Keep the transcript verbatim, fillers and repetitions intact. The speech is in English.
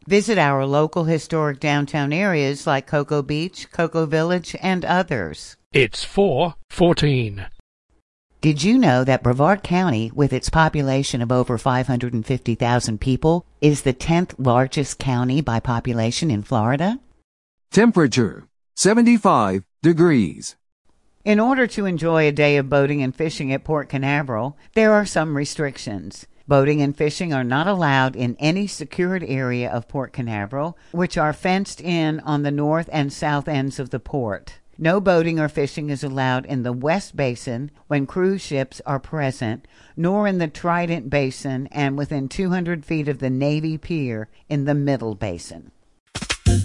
Visit our local historic downtown areas like Cocoa Beach, Cocoa Village, and others. It's four fourteen. Did you know that Brevard County, with its population of over five hundred fifty thousand people, is the tenth largest county by population in Florida? Temperature, seventy-five degrees. In order to enjoy a day of boating and fishing at Port Canaveral, there are some restrictions. Boating and fishing are not allowed in any secured area of Port Canaveral, which are fenced in on the north and south ends of the port. No boating or fishing is allowed in the West Basin when cruise ships are present, nor in the Trident Basin and within two hundred feet of the Navy Pier in the Middle Basin.